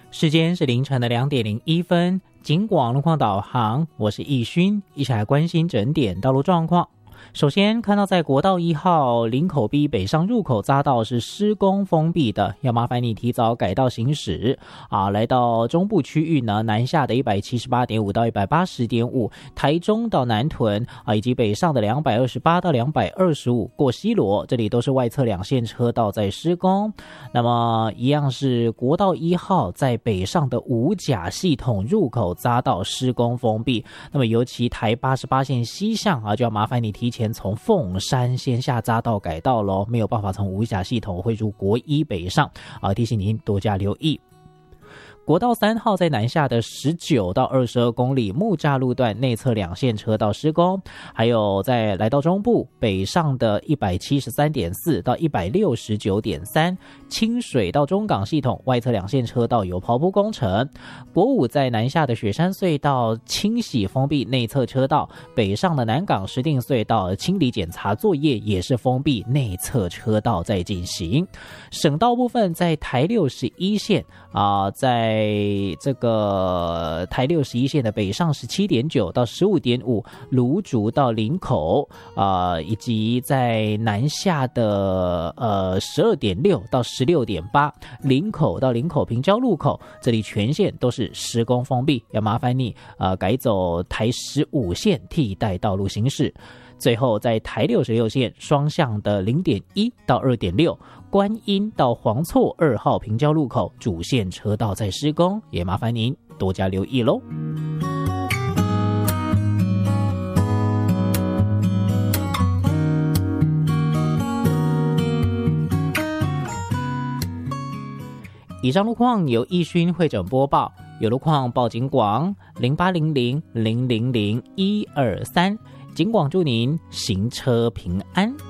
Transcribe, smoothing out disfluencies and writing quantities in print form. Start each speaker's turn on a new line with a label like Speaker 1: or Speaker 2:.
Speaker 1: 时间是凌晨的2:01，警广路况导航，我是易勋，一起来关心整点道路状况。首先看到在国道1号林口 B 北上入口匝道是施工封闭的，要麻烦你提早改道行驶来到中部区域呢，南下的 178.5 到 180.5， 台中到南屯以及北上的228到225过西螺，这里都是外侧两线车道在施工。那么一样是国道1号在北上的五甲系统入口匝道施工封闭，那么尤其台88线西向就要麻烦你提前从凤山先下匝道改道咯，没有办法从五甲系统汇入国一北上提醒您多加留意。国道3号在南下的19到22公里木栅路段内侧两线车道施工，还有在来到中部北上的 173.4 到 169.3， 清水到中港系统外侧两线车道有刨铺工程。国5在南下的雪山隧道清洗封闭内侧车道，北上的南港石碇隧道清理检查作业也是封闭内侧车道在进行。省道部分在台61线在这个台61线的北上 17.9 到 15.5 芦竹到林口以及在南下的12.6 到 16.8 林口到林口平交路口，这里全线都是施工封闭，要麻烦你改走台15线替代道路行驶。最后在台66线双向的 0.1 到 2.6 观音到黄厝2号平交路口主线车道在施工，也麻烦您多加留意咯。以上路况由易勋会诊播报，有路况报警广0800 000 123，警广祝您行车平安。